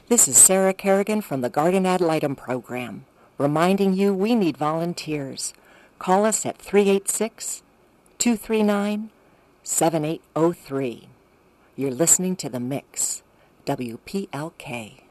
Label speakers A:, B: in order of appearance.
A: This is Sarah Kerrigan from the Garden Ad Litem program, reminding you we need volunteers. Call us at 386-239-7803. You're listening to The Mix, WPLK.